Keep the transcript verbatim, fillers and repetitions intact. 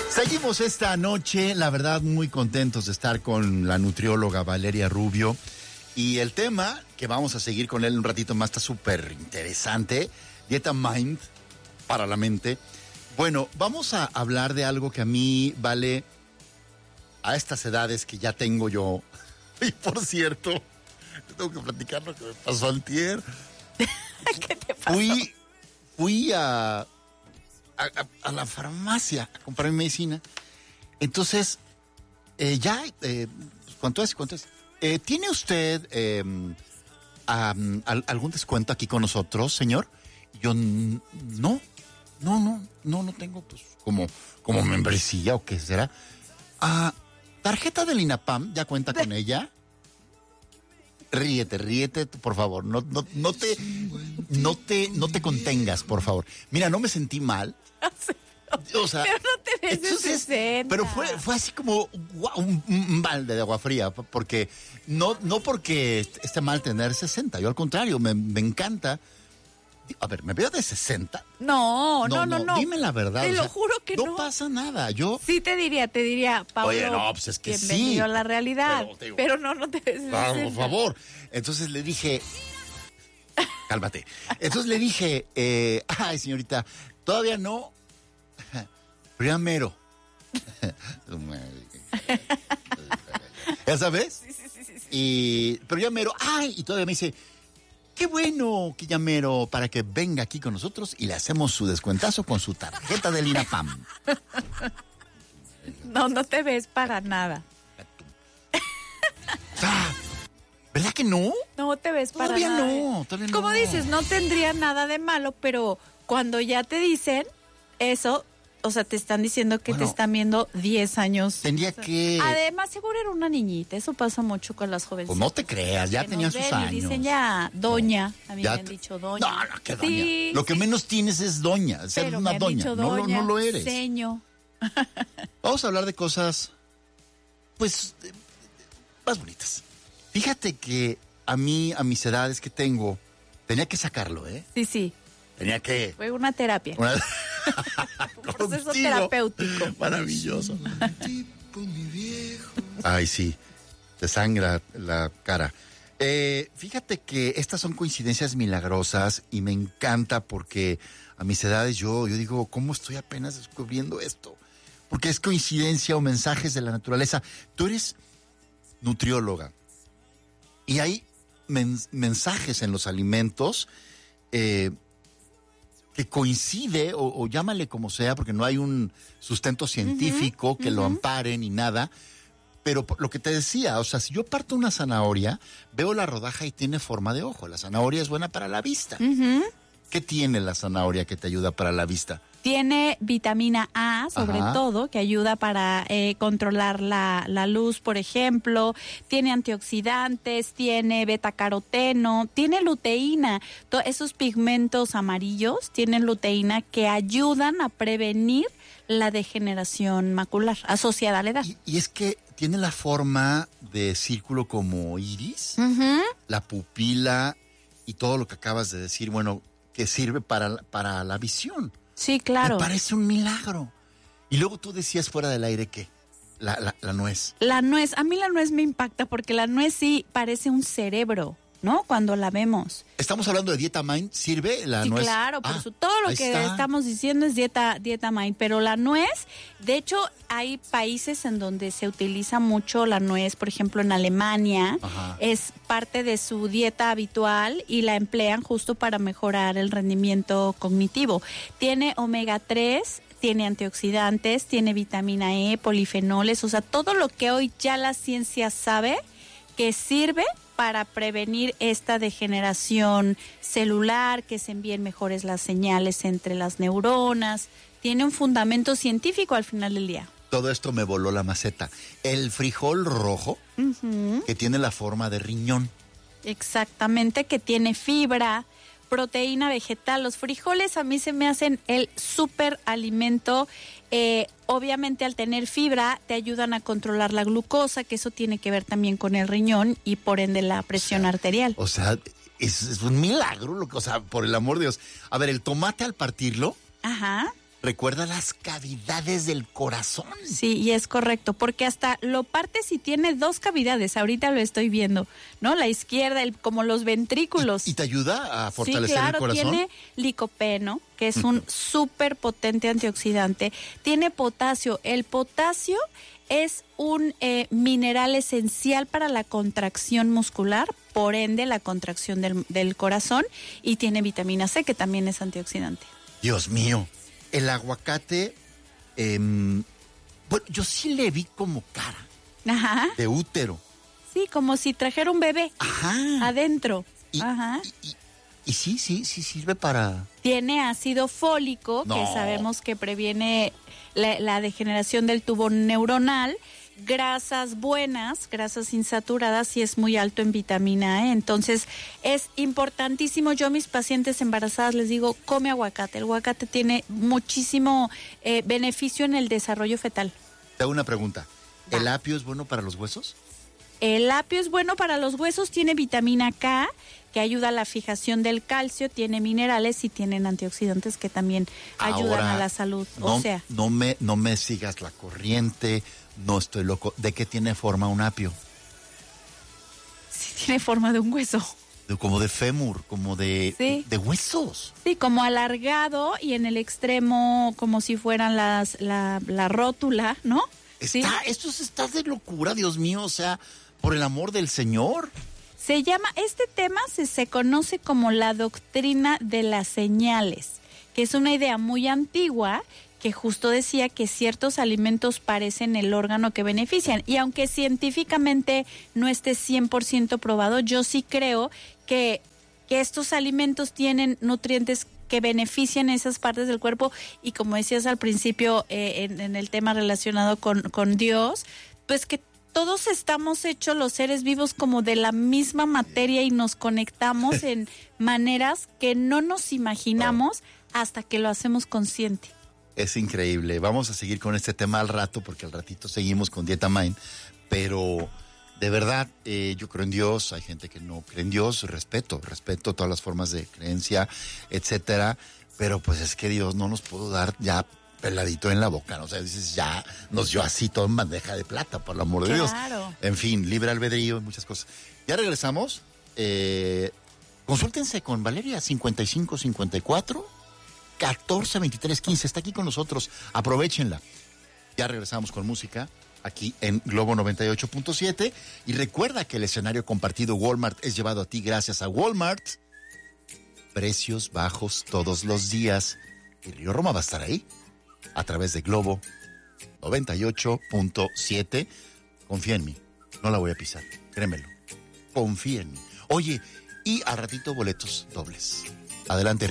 Seguimos esta noche, la verdad, muy contentos de estar con la nutrióloga Valeria Rubio. Y el tema que vamos a seguir con él un ratito más está súper interesante. Dieta Mind para la mente. Bueno, vamos a hablar de algo que a mí vale a estas edades que ya tengo yo. Y por cierto, tengo que platicar lo que me pasó antier. ¿Qué te pasó? Fui, fui a... A, a, a la farmacia a comprar mi medicina. Entonces, eh, ya, eh, ¿cuánto es? ¿Cuánto es? Eh, ¿Tiene usted eh, um, al, algún descuento aquí con nosotros, señor? Yo, no, no, no, no, no tengo, pues, como, como membresía o qué será. Ah, tarjeta del INAPAM, ¿ya cuenta con ella? Ríete, ríete, por favor. No, no, no te, no te, no te contengas, por favor. Mira, no me sentí mal. O sea, pero no te ves entonces, de sesenta. Pero fue, fue así como wow, un, un balde de agua fría, porque no, no porque esté mal tener sesenta, yo al contrario, me, me encanta. A ver, ¿me veo de sesenta? No, no, no, no, no. Dime la verdad. Te o lo sea, juro que no. No pasa nada, yo... Sí te diría, te diría, Pablo, Oye, no, pues es que bienvenido sí. a la realidad. Pero, digo, pero no, no te ves de Por sesenta. favor. Entonces le dije, cálmate. Entonces le dije, eh, ay, señorita, todavía no, pero ya mero. ¿Ya sabes? Sí, sí, sí, sí, sí. Y, pero ya mero, ay, y todavía me dice, qué bueno que ya mero para que venga aquí con nosotros y le hacemos su descuentazo con su tarjeta del INAPAM. No, no te ves para nada. Ah, ¿verdad que no? No te ves para Todavía nada. no, todavía no. Como dices, no tendría nada de malo, pero cuando ya te dicen eso, o sea, te están diciendo que Bueno, te están viendo diez años. Tendría que... Además, seguro era una niñita. Eso pasa mucho con las jovencitas. Pues no te creas, ya Que tenía nos sus ven y años. dicen ya, doña. A mí Ya me han te- dicho doña. No, no, que doña. Sí, Lo que sí, menos tienes es doña, ser pero una me han doña. dicho No, lo- doña, no lo eres. seño. Vamos a hablar de cosas, pues, eh, más bonitas. Fíjate que a mí, a mis edades que tengo, tenía que sacarlo, ¿eh? Sí, sí. Tenía que... Fue una terapia. Una... Un proceso Contigo. terapéutico. Maravilloso. Ay, sí. Te sangra la cara. Eh, fíjate que estas son coincidencias milagrosas y me encanta porque a mis edades yo, yo digo, ¿cómo estoy apenas descubriendo esto? Porque es coincidencia o mensajes de la naturaleza. Tú eres nutrióloga y hay men- mensajes en los alimentos eh, que coincide, o, o llámale como sea, porque no hay un sustento científico uh-huh, que uh-huh. lo ampare ni nada, pero lo que te decía, o sea, si yo parto una zanahoria, veo la rodaja y tiene forma de ojo. La zanahoria es buena para la vista. Uh-huh. ¿Qué tiene la zanahoria que te ayuda para la vista? Tiene vitamina A, sobre Ajá. todo, que ayuda para eh, controlar la, la luz, por ejemplo. Tiene antioxidantes, tiene betacaroteno, tiene luteína. To- esos pigmentos amarillos tienen luteína que ayudan a prevenir la degeneración macular asociada a la edad. Y, y es que tiene la forma de círculo como iris, Uh-huh. la pupila y todo lo que acabas de decir, bueno, que sirve para, para la visión. Sí, claro. Me parece un milagro. Y luego tú decías fuera del aire que la, la, la nuez. La nuez, a mí la nuez me impacta porque la nuez sí parece un cerebro, ¿no? Cuando la vemos. Estamos hablando de Dieta Mind, ¿sirve la Sí, nuez? claro, por Ah, su, todo lo ahí que está. estamos diciendo es dieta, dieta Mind, pero la nuez, de hecho, hay países en donde se utiliza mucho la nuez, por ejemplo, en Alemania, Ajá. es parte de su dieta habitual y la emplean justo para mejorar el rendimiento cognitivo. Tiene omega tres, tiene antioxidantes, tiene vitamina E, polifenoles, o sea, todo lo que hoy ya la ciencia sabe que sirve para prevenir esta degeneración celular, que se envíen mejores las señales entre las neuronas. Tiene un fundamento científico al final del día. Todo esto me voló la maceta. El frijol rojo, Uh-huh. que tiene la forma de riñón. Exactamente, que tiene fibra, proteína vegetal. Los frijoles a mí se me hacen el súper alimento. Eh, obviamente al tener fibra te ayudan a controlar la glucosa, que eso tiene que ver también con el riñón y por ende la presión O sea, arterial. O sea, es, es un milagro, lo que, o sea, por el amor de Dios. A ver, el tomate al partirlo, Ajá. recuerda las cavidades del corazón. Sí, y es correcto, porque hasta lo partes y tiene dos cavidades, ahorita lo estoy viendo, ¿no? La izquierda, el, como los ventrículos. ¿Y, y te ayuda a fortalecer sí, claro, el corazón? Tiene licopeno, que es un súper potente antioxidante. Tiene potasio. El potasio es un eh, mineral esencial para la contracción muscular, por ende la contracción del, del corazón, y tiene vitamina C, que también es antioxidante. Dios mío. El aguacate, eh, bueno, yo sí le vi como cara. Ajá. De útero. Sí, como si trajera un bebé. Ajá. Adentro. Y, Ajá. Y, y, y sí, sí, sí sirve para... Tiene ácido fólico, no. que sabemos que previene la, la degeneración del tubo neuronal. Grasas buenas, grasas insaturadas, y es muy alto en vitamina E. Entonces es importantísimo. Yo a mis pacientes embarazadas les digo, come aguacate. El aguacate tiene muchísimo eh, beneficio en el desarrollo fetal. Te hago una pregunta. Va. ¿El apio es bueno para los huesos? El apio es bueno para los huesos, tiene vitamina K, que ayuda a la fijación del calcio, tiene minerales y tienen antioxidantes que también ayudan Ahora, a la salud. No, o sea, no me, no me sigas la corriente, no estoy loco. ¿De qué tiene forma un apio? Sí, tiene forma de un hueso. De, como de fémur, como de, sí. de huesos. Sí, como alargado y en el extremo como si fueran las la, la rótula, ¿no? Está, ¿Sí? Esto está de locura, Dios mío, o sea, por el amor del Señor. Se llama, este tema se, se conoce como la doctrina de las señales, que es una idea muy antigua que justo decía que ciertos alimentos parecen el órgano que benefician. Y aunque científicamente no esté cien por ciento probado, yo sí creo que, que estos alimentos tienen nutrientes que benefician esas partes del cuerpo. Y como decías al principio, eh, en, en el tema relacionado con, con Dios, pues que todos estamos hechos los seres vivos como de la misma materia y nos conectamos en maneras que no nos imaginamos hasta que lo hacemos consciente. Es increíble. Vamos a seguir con este tema al rato, porque al ratito seguimos con Dieta Mind. Pero de verdad, eh, yo creo en Dios. Hay gente que no cree en Dios. Respeto, respeto todas las formas de creencia, etcétera. Pero pues es que Dios no nos pudo dar ya peladito en la boca, ¿no? O sea, dices, ya nos dio así todo en bandeja de plata, por el amor de Claro. Dios. En fin, libre albedrío y muchas cosas. Ya regresamos. Eh, consúltense con Valeria, cincuenta y cinco cincuenta y cuatro catorce veintitrés quince. Está aquí con nosotros. Aprovechenla. Ya regresamos con música aquí en Globo noventa y ocho punto siete. Y recuerda que el escenario compartido Walmart es llevado a ti gracias a Walmart. Precios bajos todos los días. Y Río Roma va a estar ahí a través de Globo noventa y ocho punto siete. Confía en mí. No la voy a pisar. Créemelo. Confía en mí. Oye, y al ratito boletos dobles. Adelante,